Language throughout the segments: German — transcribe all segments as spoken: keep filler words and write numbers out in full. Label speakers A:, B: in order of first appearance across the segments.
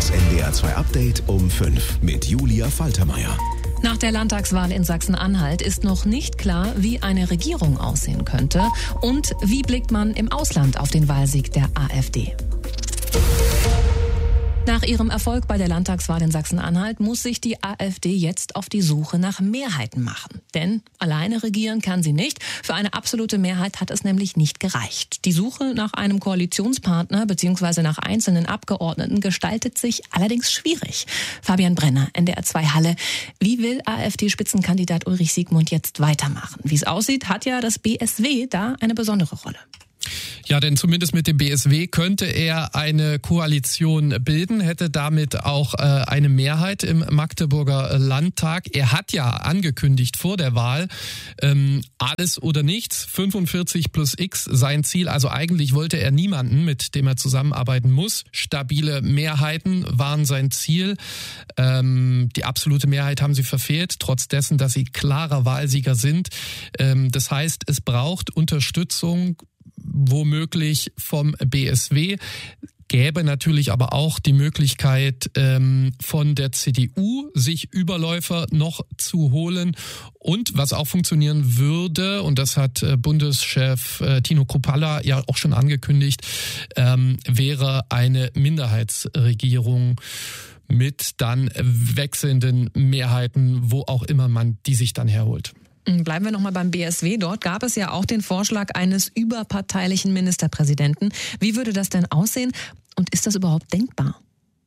A: Das N D R zwei Update um fünf mit Julia Faltermeier.
B: Nach der Landtagswahl in Sachsen-Anhalt ist noch nicht klar, wie eine Regierung aussehen könnte und wie blickt man im Ausland auf den Wahlsieg der AfD. Nach ihrem Erfolg bei der Landtagswahl in Sachsen-Anhalt muss sich die AfD jetzt auf die Suche nach Mehrheiten machen. Denn alleine regieren kann sie nicht. Für eine absolute Mehrheit hat es nämlich nicht gereicht. Die Suche nach einem Koalitionspartner bzw. nach einzelnen Abgeordneten gestaltet sich allerdings schwierig. Fabian Brenner, N D R zwei Halle. Wie will AfD-Spitzenkandidat Ulrich Siegmund jetzt weitermachen? Wie es aussieht, hat ja das B S W da eine besondere Rolle.
C: Ja, denn zumindest mit dem B S W könnte er eine Koalition bilden, hätte damit auch äh, eine Mehrheit im Magdeburger Landtag. Er hat ja angekündigt vor der Wahl, ähm, alles oder nichts, fünfundvierzig plus X sein Ziel. Also eigentlich wollte er niemanden, mit dem er zusammenarbeiten muss. Stabile Mehrheiten waren sein Ziel. Ähm, die absolute Mehrheit haben sie verfehlt, trotz dessen, dass sie klarer Wahlsieger sind. Ähm, das heißt, es braucht Unterstützung, womöglich vom B S W, gäbe natürlich aber auch die Möglichkeit ähm, von der C D U, sich Überläufer noch zu holen. Und was auch funktionieren würde, und das hat äh, Bundeschef äh, Tino Kruppalla ja auch schon angekündigt, ähm, wäre eine Minderheitsregierung mit dann wechselnden Mehrheiten, wo auch immer man die sich dann herholt.
B: Bleiben wir nochmal beim B S W. Dort gab es ja auch den Vorschlag eines überparteilichen Ministerpräsidenten. Wie würde das denn aussehen und ist das überhaupt denkbar?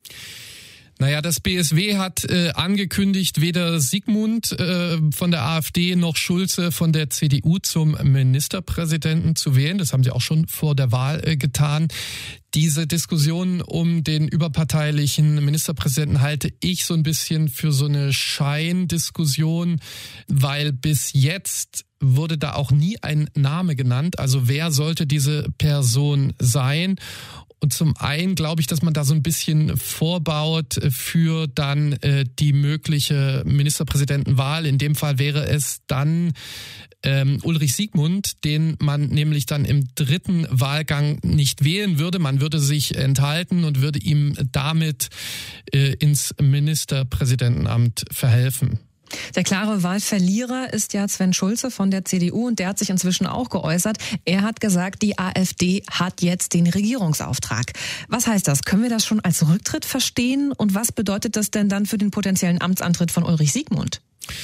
C: Naja, das B S W hat äh, angekündigt, weder Siegmund äh, von der AfD noch Schulze von der C D U zum Ministerpräsidenten zu wählen. Das haben sie auch schon vor der Wahl äh, getan. Diese Diskussion um den überparteilichen Ministerpräsidenten halte ich so ein bisschen für so eine Scheindiskussion, weil bis jetzt wurde da auch nie ein Name genannt. Also wer sollte diese Person sein? Und zum einen glaube ich, dass man da so ein bisschen vorbaut für dann äh, die mögliche Ministerpräsidentenwahl. In dem Fall wäre es dann ähm, Ulrich Siegmund, den man nämlich dann im dritten Wahlgang nicht wählen würde. Man würde sich enthalten und würde ihm damit äh, ins Ministerpräsidentenamt verhelfen.
B: Der klare Wahlverlierer ist ja Sven Schulze von der C D U und der hat sich inzwischen auch geäußert. Er hat gesagt, die AfD hat jetzt den Regierungsauftrag. Was heißt das? Können wir das schon als Rücktritt verstehen? Und was bedeutet das denn dann für den potenziellen Amtsantritt von Ulrich Siegmund?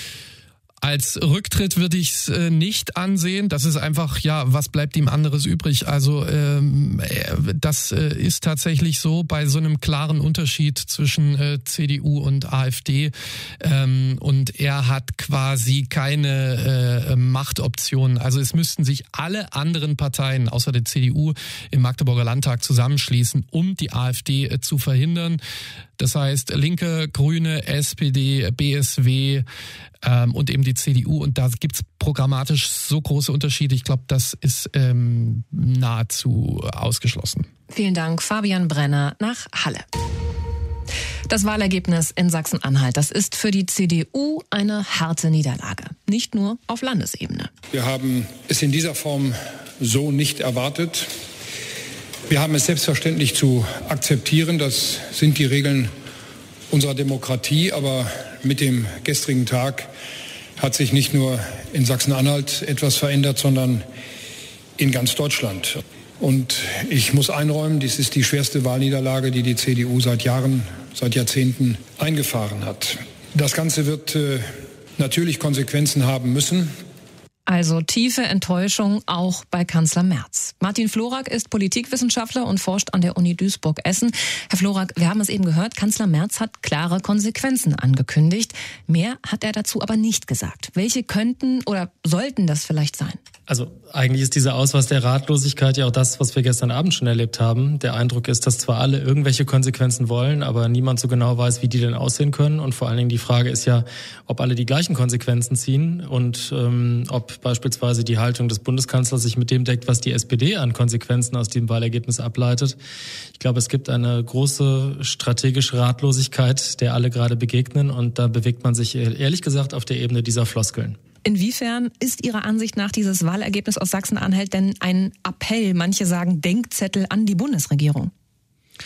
C: Als Rücktritt würde ich es äh, nicht ansehen. Das ist einfach, ja, was bleibt ihm anderes übrig? Also ähm, das äh, ist tatsächlich so bei so einem klaren Unterschied zwischen äh, C D U und AfD. Ähm, und er hat quasi keine äh, Machtoptionen. Also es müssten sich alle anderen Parteien außer der C D U im Magdeburger Landtag zusammenschließen, um die AfD äh, zu verhindern. Das heißt Linke, Grüne, S P D, B S W ähm, und eben die C D U. Und da gibt's programmatisch so große Unterschiede. Ich glaube, das ist ähm, nahezu ausgeschlossen.
B: Vielen Dank, Fabian Brenner nach Halle. Das Wahlergebnis in Sachsen-Anhalt, das ist für die C D U eine harte Niederlage. Nicht nur auf Landesebene.
D: Wir haben es in dieser Form so nicht erwartet. Wir haben es selbstverständlich zu akzeptieren. Das sind die Regeln unserer Demokratie. Aber mit dem gestrigen Tag hat sich nicht nur in Sachsen-Anhalt etwas verändert, sondern in ganz Deutschland. Und ich muss einräumen, dies ist die schwerste Wahlniederlage, die die C D U seit Jahren, seit Jahrzehnten eingefahren hat. Das Ganze wird äh, natürlich Konsequenzen haben müssen.
B: Also tiefe Enttäuschung auch bei Kanzler Merz. Martin Florak ist Politikwissenschaftler und forscht an der Uni Duisburg-Essen. Herr Florak, wir haben es eben gehört, Kanzler Merz hat klare Konsequenzen angekündigt. Mehr hat er dazu aber nicht gesagt. Welche könnten oder sollten das vielleicht sein?
E: Also eigentlich ist dieser Ausweis der Ratlosigkeit ja auch das, was wir gestern Abend schon erlebt haben. Der Eindruck ist, dass zwar alle irgendwelche Konsequenzen wollen, aber niemand so genau weiß, wie die denn aussehen können. Und vor allen Dingen die Frage ist ja, ob alle die gleichen Konsequenzen ziehen und ähm, ob beispielsweise die Haltung des Bundeskanzlers sich mit dem deckt, was die S P D an Konsequenzen aus dem Wahlergebnis ableitet. Ich glaube, es gibt eine große strategische Ratlosigkeit, der alle gerade begegnen. Und da bewegt man sich ehrlich gesagt auf der Ebene dieser Floskeln.
B: Inwiefern ist Ihrer Ansicht nach dieses Wahlergebnis aus Sachsen-Anhalt denn ein Appell, manche sagen Denkzettel an die Bundesregierung?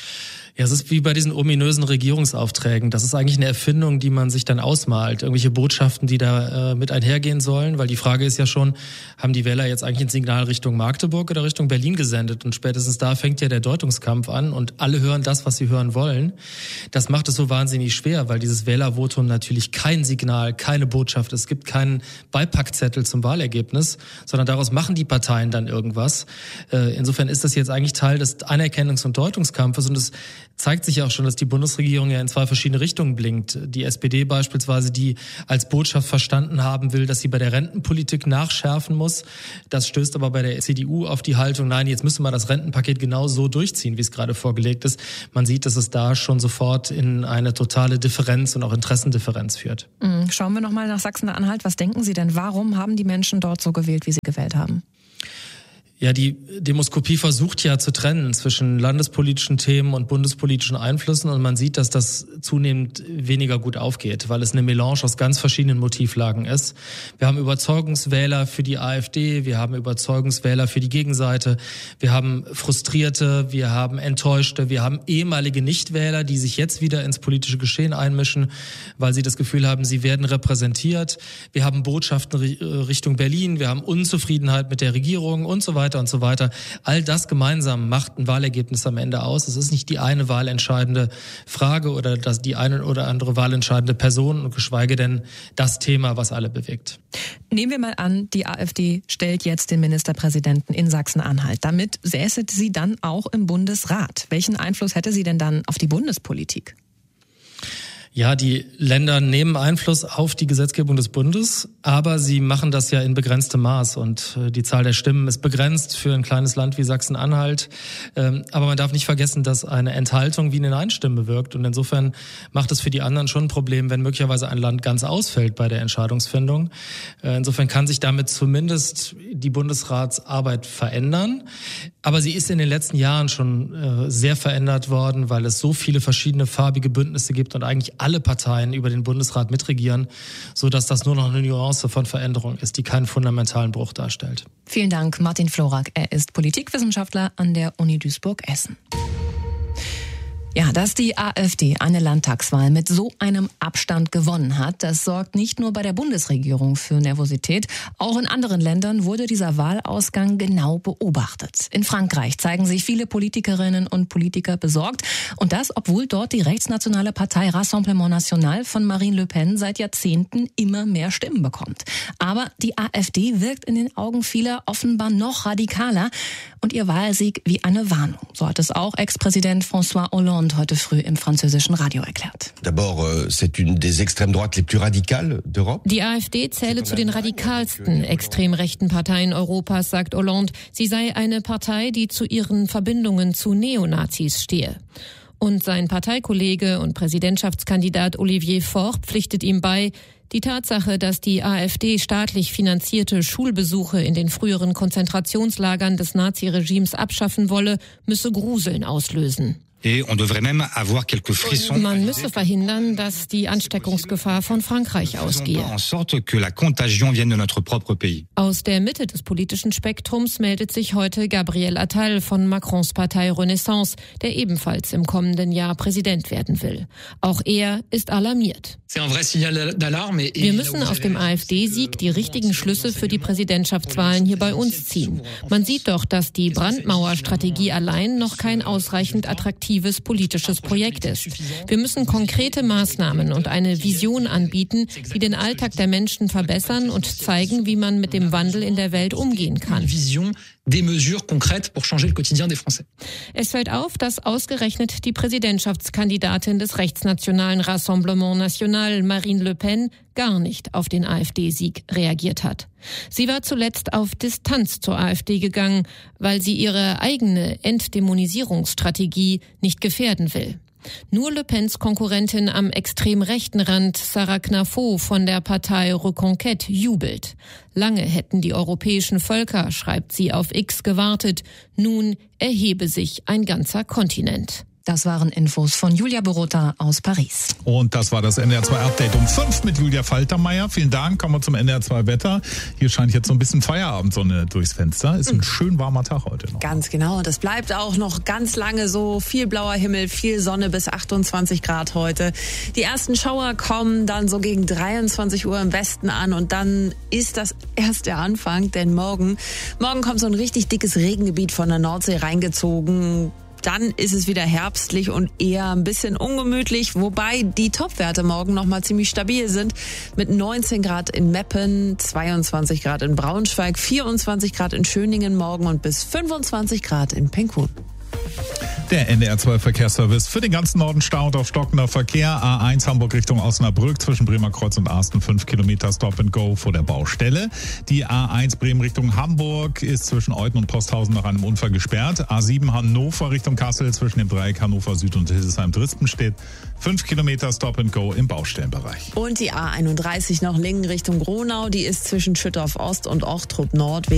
E: Ja, es ist wie bei diesen ominösen Regierungsaufträgen. Das ist eigentlich eine Erfindung, die man sich dann ausmalt. Irgendwelche Botschaften, die da äh, mit einhergehen sollen. Weil die Frage ist ja schon, haben die Wähler jetzt eigentlich ein Signal Richtung Magdeburg oder Richtung Berlin gesendet? Und spätestens da fängt ja der Deutungskampf an und alle hören das, was sie hören wollen. Das macht es so wahnsinnig schwer, weil dieses Wählervotum natürlich kein Signal, keine Botschaft, es gibt keinen Beipackzettel zum Wahlergebnis, sondern daraus machen die Parteien dann irgendwas. Äh, insofern ist das jetzt eigentlich Teil des Anerkennungs- und Deutungskampfes und es zeigt sich ja auch schon, dass die Bundesregierung ja in zwei verschiedene Richtungen blinkt. Die S P D beispielsweise, die als Botschaft verstanden haben will, dass sie bei der Rentenpolitik nachschärfen muss. Das stößt aber bei der C D U auf die Haltung, nein, jetzt müssen wir das Rentenpaket genau so durchziehen, wie es gerade vorgelegt ist. Man sieht, dass es da schon sofort in eine totale Differenz und auch Interessendifferenz führt.
B: Schauen wir nochmal nach Sachsen-Anhalt. Was denken Sie denn? Warum haben die Menschen dort so gewählt, wie sie gewählt haben?
E: Ja, die Demoskopie versucht ja zu trennen zwischen landespolitischen Themen und bundespolitischen Einflüssen und man sieht, dass das zunehmend weniger gut aufgeht, weil es eine Melange aus ganz verschiedenen Motivlagen ist. Wir haben Überzeugungswähler für die AfD, wir haben Überzeugungswähler für die Gegenseite, wir haben Frustrierte, wir haben Enttäuschte, wir haben ehemalige Nichtwähler, die sich jetzt wieder ins politische Geschehen einmischen, weil sie das Gefühl haben, sie werden repräsentiert. Wir haben Botschaften Richtung Berlin, wir haben Unzufriedenheit mit der Regierung und so weiter und so weiter. All das gemeinsam macht ein Wahlergebnis am Ende aus. Es ist nicht die eine wahlentscheidende Frage oder das, die eine oder andere wahlentscheidende Person und geschweige denn das Thema, was alle bewegt.
B: Nehmen wir mal an, die AfD stellt jetzt den Ministerpräsidenten in Sachsen-Anhalt. Damit säße sie dann auch im Bundesrat. Welchen Einfluss hätte sie denn dann auf die Bundespolitik?
E: Ja, die Länder nehmen Einfluss auf die Gesetzgebung des Bundes, aber sie machen das ja in begrenztem Maß und die Zahl der Stimmen ist begrenzt für ein kleines Land wie Sachsen-Anhalt. Aber man darf nicht vergessen, dass eine Enthaltung wie eine Nein-Stimme bewirkt und insofern macht es für die anderen schon ein Problem, wenn möglicherweise ein Land ganz ausfällt bei der Entscheidungsfindung. Insofern kann sich damit zumindest die Bundesratsarbeit verändern, aber sie ist in den letzten Jahren schon sehr verändert worden, weil es so viele verschiedene farbige Bündnisse gibt und eigentlich alle Parteien über den Bundesrat mitregieren, sodass das nur noch eine Nuance von Veränderung ist, die keinen fundamentalen Bruch darstellt.
B: Vielen Dank, Martin Florak. Er ist Politikwissenschaftler an der Uni Duisburg-Essen. Ja, dass die AfD eine Landtagswahl mit so einem Abstand gewonnen hat, das sorgt nicht nur bei der Bundesregierung für Nervosität. Auch in anderen Ländern wurde dieser Wahlausgang genau beobachtet. In Frankreich zeigen sich viele Politikerinnen und Politiker besorgt. Und das, obwohl dort die rechtsnationale Partei Rassemblement National von Marine Le Pen seit Jahrzehnten immer mehr Stimmen bekommt. Aber die AfD wirkt in den Augen vieler offenbar noch radikaler. Und ihr Wahlsieg wie eine Warnung. So hat es auch Ex-Präsident François Hollande heute früh im französischen Radio erklärt.
F: Die AfD zähle zu den radikalsten extrem rechten Parteien Europas, sagt Hollande. Sie sei eine Partei, die zu ihren Verbindungen zu Neonazis stehe. Und sein Parteikollege und Präsidentschaftskandidat Olivier Faure pflichtet ihm bei, die Tatsache, dass die AfD staatlich finanzierte Schulbesuche in den früheren Konzentrationslagern des Naziregimes abschaffen wolle, müsse Gruseln auslösen. Man müsse verhindern, dass die Ansteckungsgefahr von Frankreich ausgehe. Aus der Mitte des politischen Spektrums meldet sich heute Gabriel Attal von Macrons Partei Renaissance, der ebenfalls im kommenden Jahr Präsident werden will. Auch er ist alarmiert. Wir müssen aus dem AfD-Sieg die richtigen Schlüsse für die Präsidentschaftswahlen hier bei uns ziehen. Man sieht doch, dass die Brandmauerstrategie allein noch kein ausreichend attraktives politisches Projekt ist. Wir müssen konkrete Maßnahmen und eine Vision anbieten, die den Alltag der Menschen verbessern und zeigen, wie man mit dem Wandel in der Welt umgehen kann. Es fällt auf, dass ausgerechnet die Präsidentschaftskandidatin des rechtsnationalen Rassemblement National, Marine Le Pen, gar nicht auf den AfD-Sieg reagiert hat. Sie war zuletzt auf Distanz zur AfD gegangen, weil sie ihre eigene Entdämonisierungsstrategie nicht gefährden will. Nur Le Pens Konkurrentin am extrem rechten Rand, Sarah Knafo von der Partei Reconquête, jubelt. Lange hätten die europäischen Völker, schreibt sie auf X, gewartet. Nun erhebe sich ein ganzer Kontinent.
B: Das waren Infos von Julia Borota aus Paris.
G: Und das war das N D R zwei Update um fünf mit Julia Faltermeier. Vielen Dank. Kommen wir zum N D R zwei Wetter. Hier scheint jetzt so ein bisschen Feierabendsonne durchs Fenster. Ist ein schön warmer Tag heute noch.
H: Ganz genau. Und es bleibt auch noch ganz lange so. Viel blauer Himmel, viel Sonne bis achtundzwanzig Grad heute. Die ersten Schauer kommen dann so gegen dreiundzwanzig Uhr im Westen an. Und dann ist das erst der Anfang. Denn morgen, morgen kommt so ein richtig dickes Regengebiet von der Nordsee reingezogen. Dann ist es wieder herbstlich und eher ein bisschen ungemütlich, wobei die Topwerte morgen noch mal ziemlich stabil sind. Mit neunzehn Grad in Meppen, zweiundzwanzig Grad in Braunschweig, vierundzwanzig Grad in Schöningen morgen und bis fünfundzwanzig Grad in Penkun.
G: Der N D R zwei Verkehrsservice für den ganzen Norden Stau und auf stockender Verkehr. A eins Hamburg Richtung Osnabrück zwischen Bremer Kreuz und Arsten fünf Kilometer Stop and Go vor der Baustelle. Die A eins Bremen Richtung Hamburg ist zwischen Euten und Posthausen nach einem Unfall gesperrt. A sieben Hannover Richtung Kassel zwischen dem Dreieck Hannover Süd und Hildesheim-Drispen steht fünf Kilometer Stop and Go im Baustellenbereich.
H: Und die A einunddreißig noch Lingen Richtung Gronau, die ist zwischen Schüttorf Ost und Ochtrup Nord wegen